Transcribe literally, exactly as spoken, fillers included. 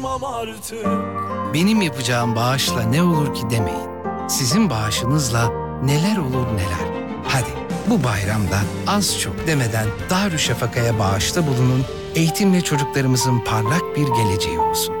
artık. Benim yapacağım bağışla ne olur ki demeyin. Sizin bağışınızla neler olur neler. Hadi bu bayramda az çok demeden Darüşşafaka'ya bağışta bulunun, eğitimle çocuklarımızın parlak bir geleceği olsun.